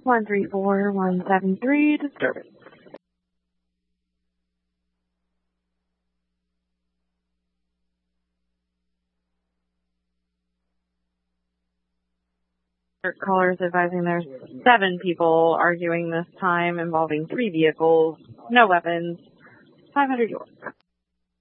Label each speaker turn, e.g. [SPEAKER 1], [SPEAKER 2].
[SPEAKER 1] 134173, disturbance. Callers advising there's 7 people arguing this time involving 3 vehicles, no weapons, 500 York.